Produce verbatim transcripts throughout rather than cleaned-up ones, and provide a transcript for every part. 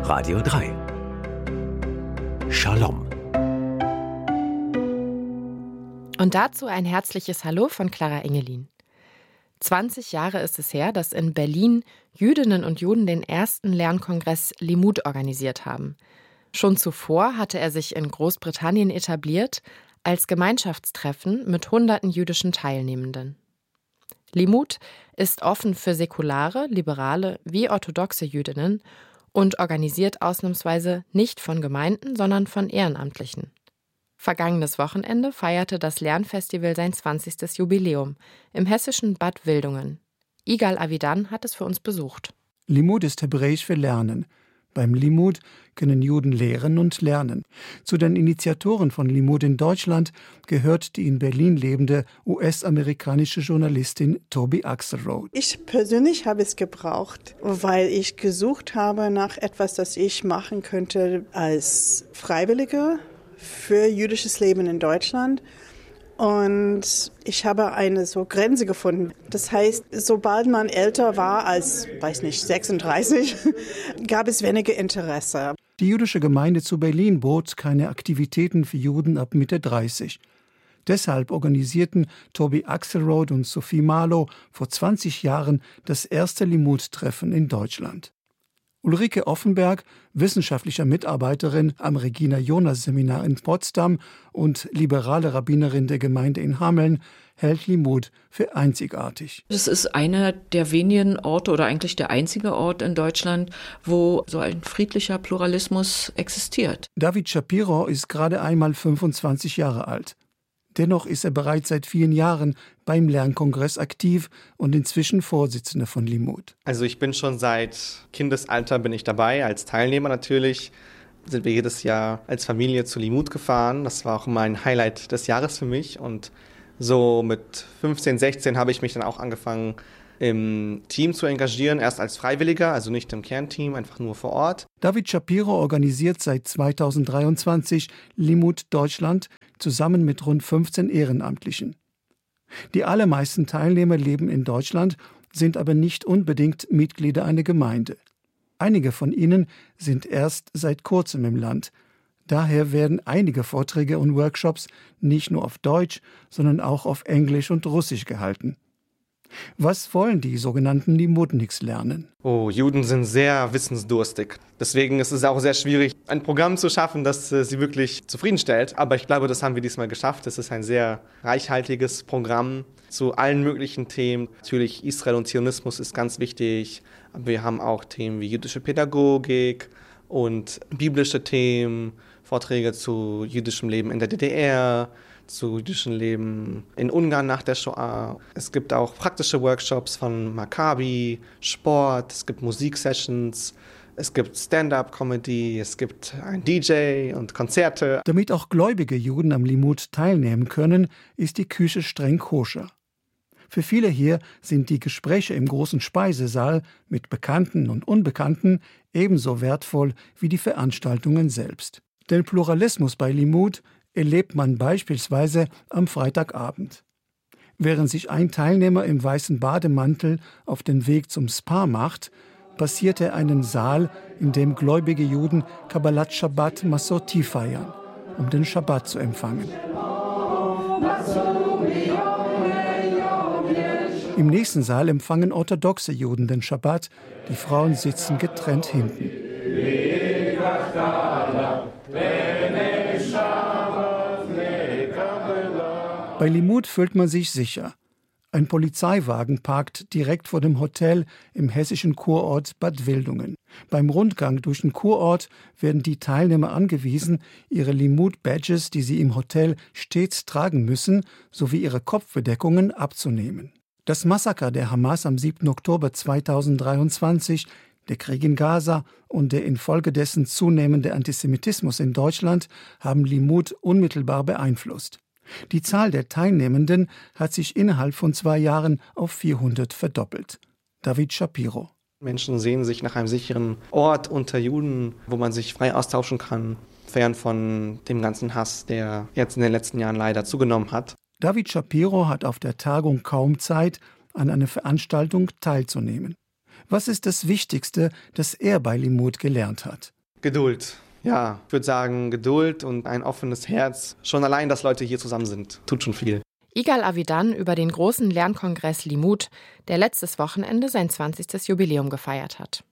Radio drei. Shalom. Und dazu ein herzliches Hallo von Clara Engelin. zwanzig Jahre ist es her, dass in Berlin Jüdinnen und Juden den ersten Lernkongress Limud organisiert haben. Schon zuvor hatte er sich in Großbritannien etabliert als Gemeinschaftstreffen mit hunderten jüdischen Teilnehmenden. Limud ist offen für säkulare, liberale wie orthodoxe Jüdinnen und organisiert ausnahmsweise nicht von Gemeinden, sondern von Ehrenamtlichen. Vergangenes Wochenende feierte das Lernfestival sein zwanzigstes Jubiläum im hessischen Bad Wildungen. Igal Avidan hat es für uns besucht. Limud ist hebräisch für Lernen. Beim Limud können Juden lehren und lernen. Zu den Initiatoren von Limud in Deutschland gehört die in Berlin lebende U S-amerikanische Journalistin Toby Axelrod. Ich persönlich habe es gebraucht, weil ich gesucht habe nach etwas, das ich machen könnte als Freiwillige für jüdisches Leben in Deutschland. Und ich habe eine so Grenze gefunden. Das heißt, sobald man älter war als, weiß nicht, sechsunddreißig, gab es weniger Interesse. Die jüdische Gemeinde zu Berlin bot keine Aktivitäten für Juden ab Mitte dreißig. Deshalb organisierten Toby Axelrod und Sophie Marlow vor zwanzig Jahren das erste Limud-Treffen in Deutschland. Ulrike Offenberg, wissenschaftlicher Mitarbeiterin am Regina-Jonas-Seminar in Potsdam und liberale Rabbinerin der Gemeinde in Hameln, hält Limud für einzigartig. Es ist einer der wenigen Orte oder eigentlich der einzige Ort in Deutschland, wo so ein friedlicher Pluralismus existiert. David Shapiro ist gerade einmal fünfundzwanzig Jahre alt. Dennoch ist er bereits seit vielen Jahren beim Lernkongress aktiv und inzwischen Vorsitzender von Limud. Also ich bin schon seit Kindesalter bin ich dabei, als Teilnehmer natürlich. Sind wir jedes Jahr als Familie zu Limud gefahren. Das war auch mein Highlight des Jahres für mich. Und so mit fünfzehn, sechzehn habe ich mich dann auch angefangen, im Team zu engagieren. Erst als Freiwilliger, also nicht im Kernteam, einfach nur vor Ort. David Shapiro organisiert seit zweitausenddreiundzwanzig Limud Deutschland zusammen mit rund fünfzehn Ehrenamtlichen. Die allermeisten Teilnehmer leben in Deutschland, sind aber nicht unbedingt Mitglieder einer Gemeinde. Einige von ihnen sind erst seit kurzem im Land. Daher werden einige Vorträge und Workshops nicht nur auf Deutsch, sondern auch auf Englisch und Russisch gehalten. Was wollen die sogenannten Limudniks lernen? Oh, Juden sind sehr wissensdurstig. Deswegen ist es auch sehr schwierig, ein Programm zu schaffen, das äh, sie wirklich zufriedenstellt. Aber ich glaube, das haben wir diesmal geschafft. Es ist ein sehr reichhaltiges Programm zu allen möglichen Themen. Natürlich Israel und Zionismus ist ganz wichtig. Aber wir haben auch Themen wie jüdische Pädagogik und biblische Themen, Vorträge zu jüdischem Leben in der D D R, zu jüdischem Leben in Ungarn nach der Shoah. Es gibt auch praktische Workshops von Maccabi, Sport, es gibt Musiksessions, es gibt Stand-up-Comedy, es gibt ein D J und Konzerte. Damit auch gläubige Juden am Limud teilnehmen können, ist die Küche streng koscher. Für viele hier sind die Gespräche im großen Speisesaal mit Bekannten und Unbekannten ebenso wertvoll wie die Veranstaltungen selbst. Den Pluralismus bei Limud erlebt man beispielsweise am Freitagabend. Während sich ein Teilnehmer im weißen Bademantel auf den Weg zum Spa macht, passiert er einen Saal, in dem gläubige Juden Kabbalat Shabbat Massorti feiern, um den Schabbat zu empfangen. Im nächsten Saal empfangen orthodoxe Juden den Schabbat, die Frauen sitzen getrennt hinten. Bei Limud fühlt man sich sicher. Ein Polizeiwagen parkt direkt vor dem Hotel im hessischen Kurort Bad Wildungen. Beim Rundgang durch den Kurort werden die Teilnehmer angewiesen, ihre Limud-Badges, die sie im Hotel stets tragen müssen, sowie ihre Kopfbedeckungen abzunehmen. Das Massaker der Hamas am siebten Oktober zweitausenddreiundzwanzig, der Krieg in Gaza und der infolgedessen zunehmende Antisemitismus in Deutschland haben Limud unmittelbar beeinflusst. Die Zahl der Teilnehmenden hat sich innerhalb von zwei Jahren auf vierhundert verdoppelt. David Shapiro. Menschen sehnen sich nach einem sicheren Ort unter Juden, wo man sich frei austauschen kann, fern von dem ganzen Hass, der jetzt in den letzten Jahren leider zugenommen hat. David Shapiro hat auf der Tagung kaum Zeit, an einer Veranstaltung teilzunehmen. Was ist das Wichtigste, das er bei Limud gelernt hat? Geduld. Ja, ich würde sagen, Geduld und ein offenes Herz. Schon allein, dass Leute hier zusammen sind, tut schon viel. Igal Avidan über den großen Lernkongress Limud, der letztes Wochenende sein zwanzigstes Jubiläum gefeiert hat.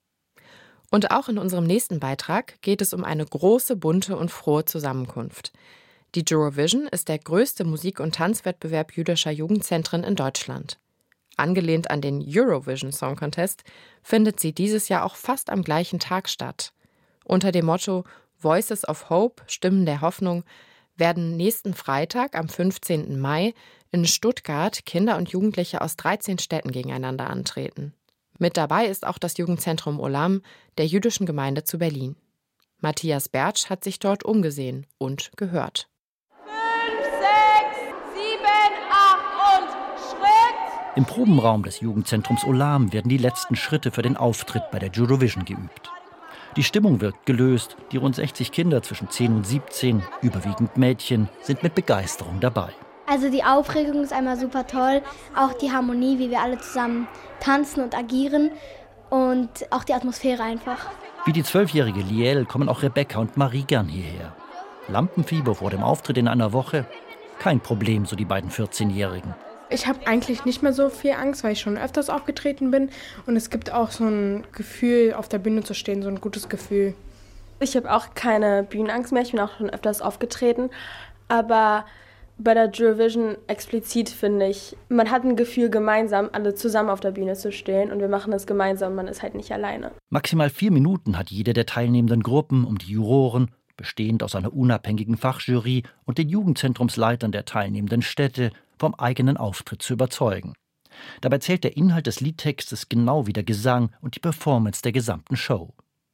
Und auch in unserem nächsten Beitrag geht es um eine große, bunte und frohe Zusammenkunft. Die Eurovision ist der größte Musik- und Tanzwettbewerb jüdischer Jugendzentren in Deutschland. Angelehnt an den Eurovision Song Contest findet sie dieses Jahr auch fast am gleichen Tag statt. Unter dem Motto Voices of Hope, Stimmen der Hoffnung, werden nächsten Freitag am fünfzehnten Mai in Stuttgart Kinder und Jugendliche aus dreizehn Städten gegeneinander antreten. Mit dabei ist auch das Jugendzentrum Olam der jüdischen Gemeinde zu Berlin. Matthias Bertsch hat sich dort umgesehen und gehört. Fünf, sechs, sieben, acht und Schritt! Im Probenraum des Jugendzentrums Olam werden die letzten Schritte für den Auftritt bei der Eurovision geübt. Die Stimmung wirkt gelöst. Die rund sechzig Kinder zwischen zehn und siebzehn, überwiegend Mädchen, sind mit Begeisterung dabei. Also die Aufregung ist einmal super toll, auch die Harmonie, wie wir alle zusammen tanzen und agieren und auch die Atmosphäre einfach. Wie die zwölfjährige Liel kommen auch Rebecca und Marie gern hierher. Lampenfieber vor dem Auftritt in einer Woche? Kein Problem, so die beiden vierzehnjährigen. Ich habe eigentlich nicht mehr so viel Angst, weil ich schon öfters aufgetreten bin. Und es gibt auch so ein Gefühl, auf der Bühne zu stehen, so ein gutes Gefühl. Ich habe auch keine Bühnenangst mehr, ich bin auch schon öfters aufgetreten. Aber bei der Eurovision explizit finde ich, man hat ein Gefühl, gemeinsam alle zusammen auf der Bühne zu stehen. Und wir machen das gemeinsam, man ist halt nicht alleine. Maximal vier Minuten hat jede der teilnehmenden Gruppen, um die Juroren, bestehend aus einer unabhängigen Fachjury und den Jugendzentrumsleitern der teilnehmenden Städte, vom eigenen Auftritt zu überzeugen. Dabei zählt der Inhalt des Liedtextes genau wie der Gesang und die Performance der gesamten Show.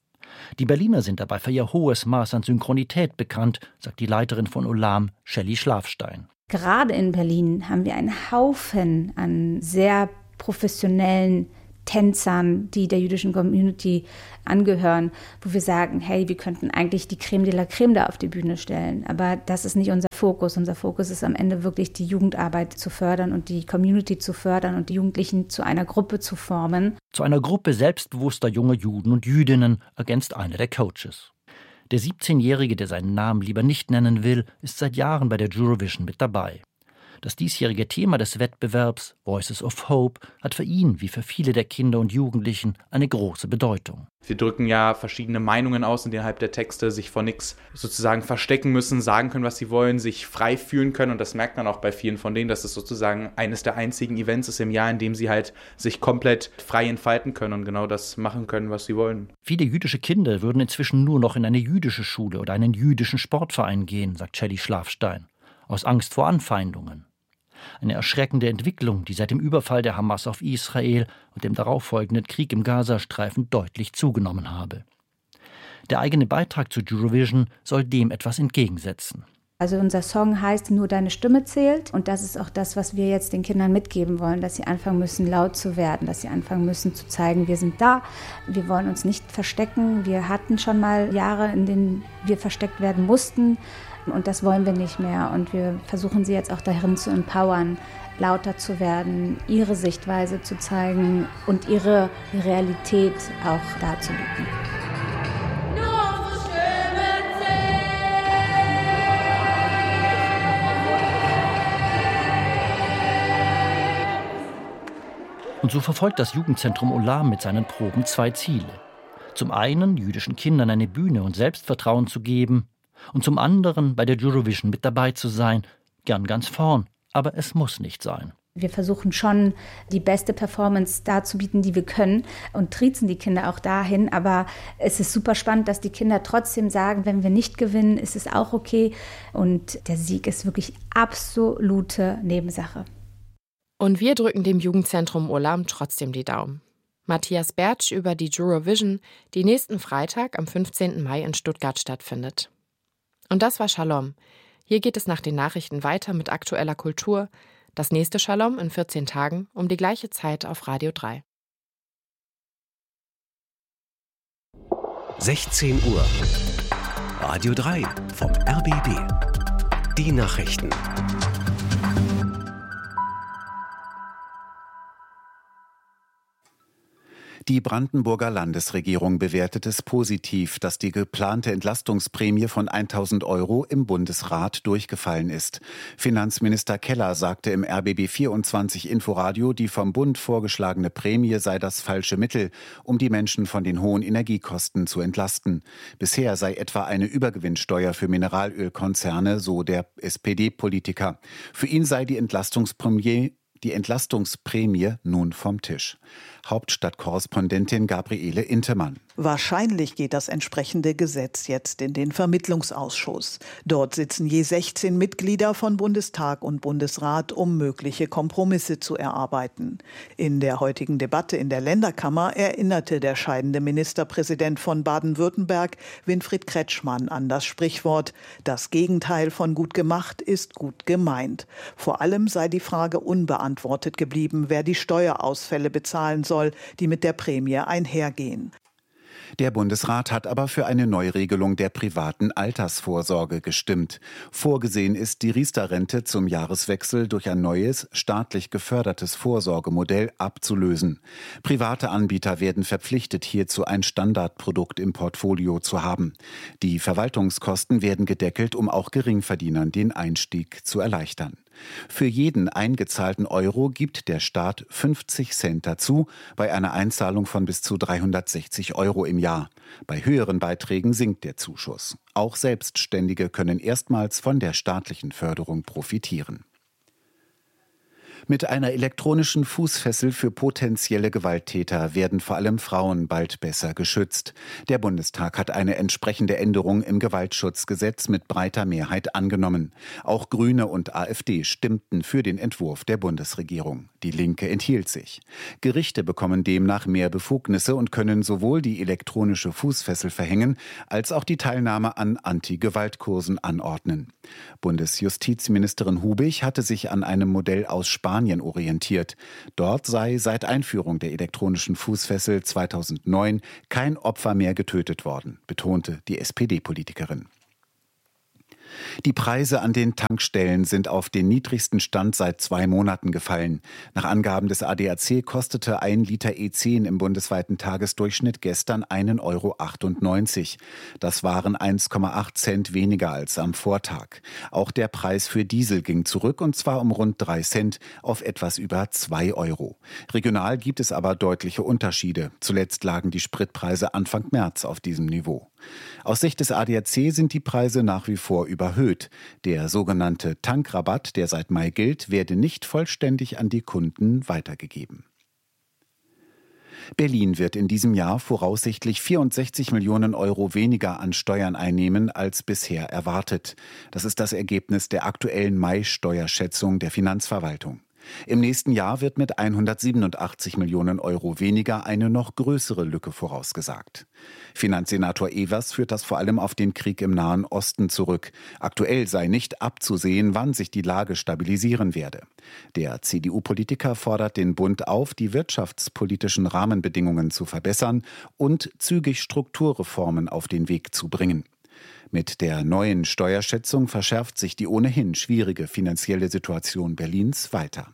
Die Berliner sind dabei für ihr hohes Maß an Synchronität bekannt, sagt die Leiterin von Olam, Shelley Schlafstein. Gerade in Berlin haben wir einen Haufen an sehr professionellen Tänzern, die der jüdischen Community angehören, wo wir sagen, hey, wir könnten eigentlich die Creme de la Creme da auf die Bühne stellen. Aber das ist nicht unser Fokus. Unser Fokus ist am Ende wirklich, die Jugendarbeit zu fördern und die Community zu fördern und die Jugendlichen zu einer Gruppe zu formen. Zu einer Gruppe selbstbewusster junger Juden und Jüdinnen, ergänzt einer der Coaches. Der siebzehnjährige, der seinen Namen lieber nicht nennen will, ist seit Jahren bei der Eurovision mit dabei. Das diesjährige Thema des Wettbewerbs, Voices of Hope, hat für ihn, wie für viele der Kinder und Jugendlichen, eine große Bedeutung. Wir drücken ja verschiedene Meinungen aus innerhalb der Texte, sich vor nichts sozusagen verstecken müssen, sagen können, was sie wollen, sich frei fühlen können. Und das merkt man auch bei vielen von denen, dass es sozusagen eines der einzigen Events ist im Jahr, in dem sie halt sich komplett frei entfalten können und genau das machen können, was sie wollen. Viele jüdische Kinder würden inzwischen nur noch in eine jüdische Schule oder einen jüdischen Sportverein gehen, sagt Shelley Schlafstein, aus Angst vor Anfeindungen. Eine erschreckende Entwicklung, die seit dem Überfall der Hamas auf Israel und dem darauffolgenden Krieg im Gazastreifen deutlich zugenommen habe. Der eigene Beitrag zu Eurovision soll dem etwas entgegensetzen. Also unser Song heißt "Nur deine Stimme zählt" und das ist auch das, was wir jetzt den Kindern mitgeben wollen, dass sie anfangen müssen, laut zu werden, dass sie anfangen müssen zu zeigen, wir sind da, wir wollen uns nicht verstecken. Wir hatten schon mal Jahre, in denen wir versteckt werden mussten. Und das wollen wir nicht mehr. Und wir versuchen sie jetzt auch darin zu empowern, lauter zu werden, ihre Sichtweise zu zeigen und ihre Realität auch darzubieten. Und so verfolgt das Jugendzentrum Olam mit seinen Proben zwei Ziele. Zum einen, jüdischen Kindern eine Bühne und Selbstvertrauen zu geben, und zum anderen bei der Eurovision mit dabei zu sein, gern ganz vorn, aber es muss nicht sein. Wir versuchen schon, die beste Performance darzubieten, die wir können und triezen die Kinder auch dahin, aber es ist super spannend, dass die Kinder trotzdem sagen, wenn wir nicht gewinnen, ist es auch okay und der Sieg ist wirklich absolute Nebensache. Und wir drücken dem Jugendzentrum Olam trotzdem die Daumen. Matthias Bertsch über die Eurovision, die nächsten Freitag am fünfzehnten Mai in Stuttgart stattfindet. Und das war Shalom. Hier geht es nach den Nachrichten weiter mit aktueller Kultur. Das nächste Shalom in vierzehn Tagen um die gleiche Zeit auf Radio drei. sechzehn Uhr. Radio drei vom R B B. Die Nachrichten. Die Brandenburger Landesregierung bewertet es positiv, dass die geplante Entlastungsprämie von tausend Euro im Bundesrat durchgefallen ist. Finanzminister Keller sagte im R B B vierundzwanzig Inforadio, die vom Bund vorgeschlagene Prämie sei das falsche Mittel, um die Menschen von den hohen Energiekosten zu entlasten. Bisher sei etwa eine Übergewinnsteuer für Mineralölkonzerne, so der S P D-Politiker. Für ihn sei die Entlastungsprämie Die Entlastungsprämie nun vom Tisch. Hauptstadtkorrespondentin Gabriele Intemann. Wahrscheinlich geht das entsprechende Gesetz jetzt in den Vermittlungsausschuss. Dort sitzen je sechzehn Mitglieder von Bundestag und Bundesrat, um mögliche Kompromisse zu erarbeiten. In der heutigen Debatte in der Länderkammer erinnerte der scheidende Ministerpräsident von Baden-Württemberg, Winfried Kretschmann, an das Sprichwort: Das Gegenteil von gut gemacht ist gut gemeint. Vor allem sei die Frage unbeantwortet geblieben, wer die Steuerausfälle bezahlen soll, die mit der Prämie einhergehen. Der Bundesrat hat aber für eine Neuregelung der privaten Altersvorsorge gestimmt. Vorgesehen ist, die Riester-Rente zum Jahreswechsel durch ein neues, staatlich gefördertes Vorsorgemodell abzulösen. Private Anbieter werden verpflichtet, hierzu ein Standardprodukt im Portfolio zu haben. Die Verwaltungskosten werden gedeckelt, um auch Geringverdienern den Einstieg zu erleichtern. Für jeden eingezahlten Euro gibt der Staat fünfzig Cent dazu, bei einer Einzahlung von bis zu dreihundertsechzig Euro im Jahr. Bei höheren Beiträgen sinkt der Zuschuss. Auch Selbstständige können erstmals von der staatlichen Förderung profitieren. Mit einer elektronischen Fußfessel für potenzielle Gewalttäter werden vor allem Frauen bald besser geschützt. Der Bundestag hat eine entsprechende Änderung im Gewaltschutzgesetz mit breiter Mehrheit angenommen. Auch Grüne und AfD stimmten für den Entwurf der Bundesregierung. Die Linke enthielt sich. Gerichte bekommen demnach mehr Befugnisse und können sowohl die elektronische Fußfessel verhängen, als auch die Teilnahme an Anti-Gewalt-Kursen anordnen. Bundesjustizministerin Hubig hatte sich an einem Modell aus Spanien orientiert. Dort sei seit Einführung der elektronischen Fußfessel zweitausendneun kein Opfer mehr getötet worden, betonte die S P D-Politikerin. Die Preise an den Tankstellen sind auf den niedrigsten Stand seit zwei Monaten gefallen. Nach Angaben des A D A C kostete ein Liter E zehn im bundesweiten Tagesdurchschnitt gestern einen Euro achtundneunzig. Das waren eins Komma acht Cent weniger als am Vortag. Auch der Preis für Diesel ging zurück, und zwar um rund drei Cent auf etwas über zwei Euro. Regional gibt es aber deutliche Unterschiede. Zuletzt lagen die Spritpreise Anfang März auf diesem Niveau. Aus Sicht des A D A C sind die Preise nach wie vor überhöht. Der sogenannte Tankrabatt, der seit Mai gilt, werde nicht vollständig an die Kunden weitergegeben. Berlin wird in diesem Jahr voraussichtlich vierundsechzig Millionen Euro weniger an Steuern einnehmen als bisher erwartet. Das ist das Ergebnis der aktuellen Mai-Steuerschätzung der Finanzverwaltung. Im nächsten Jahr wird mit hundertsiebenundachtzig Millionen Euro weniger eine noch größere Lücke vorausgesagt. Finanzsenator Evers führt das vor allem auf den Krieg im Nahen Osten zurück. Aktuell sei nicht abzusehen, wann sich die Lage stabilisieren werde. Der C D U-Politiker fordert den Bund auf, die wirtschaftspolitischen Rahmenbedingungen zu verbessern und zügig Strukturreformen auf den Weg zu bringen. Mit der neuen Steuerschätzung verschärft sich die ohnehin schwierige finanzielle Situation Berlins weiter.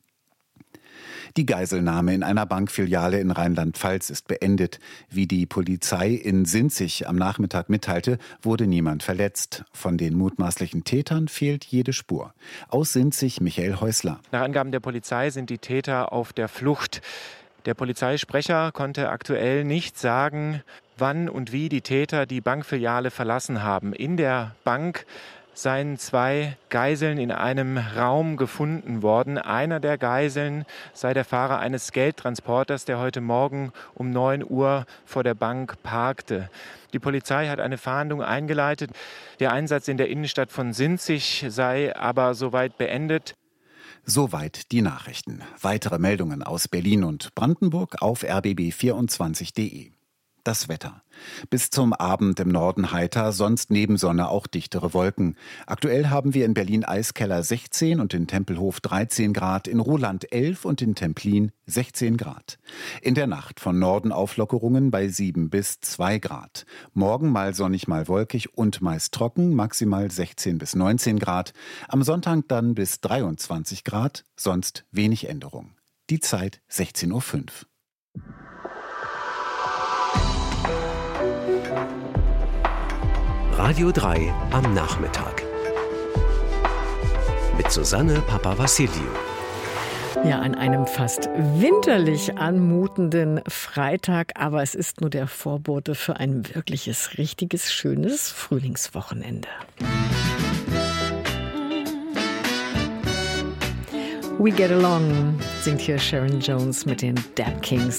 Die Geiselnahme in einer Bankfiliale in Rheinland-Pfalz ist beendet. Wie die Polizei in Sinzig am Nachmittag mitteilte, wurde niemand verletzt. Von den mutmaßlichen Tätern fehlt jede Spur. Aus Sinzig Michael Häusler. Nach Angaben der Polizei sind die Täter auf der Flucht. Der Polizeisprecher konnte aktuell nicht sagen, wann und wie die Täter die Bankfiliale verlassen haben. In der Bank seien zwei Geiseln in einem Raum gefunden worden. Einer der Geiseln sei der Fahrer eines Geldtransporters, der heute Morgen um neun Uhr vor der Bank parkte. Die Polizei hat eine Fahndung eingeleitet. Der Einsatz in der Innenstadt von Sinzig sei aber soweit beendet. Soweit die Nachrichten. Weitere Meldungen aus Berlin und Brandenburg auf r b b vierundzwanzig punkt de. Das Wetter. Bis zum Abend im Norden heiter, sonst neben Sonne auch dichtere Wolken. Aktuell haben wir in Berlin Eiskeller sechzehn und in Tempelhof dreizehn Grad, in Ruhland elf und in Templin sechzehn Grad. In der Nacht von Norden Auflockerungen bei sieben bis zwei Grad. Morgen mal sonnig, mal wolkig und meist trocken, maximal sechzehn bis neunzehn Grad. Am Sonntag dann bis dreiundzwanzig Grad, sonst wenig Änderung. Die Zeit sechzehn Uhr fünf. Radio drei am Nachmittag. Mit Susanne Papavassiliou. Ja, an einem fast winterlich anmutenden Freitag, aber es ist nur der Vorbote für ein wirkliches, richtiges, schönes Frühlingswochenende. We Get Along singt hier Sharon Jones mit den Dap Kings.